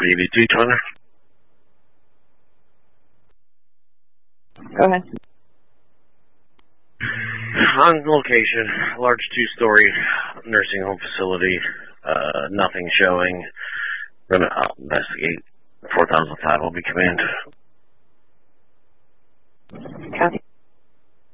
4082 Turner. Go ahead. On location, large two-story nursing home facility. Nothing showing. Going to investigate. 4005 will be command. Copy.